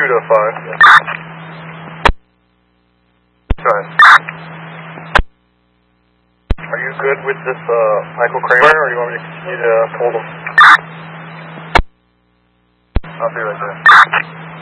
pursuit of 5. Go ahead. Are you good with this Michael Kramer, or do you want me to continue to hold him? I'll be right there.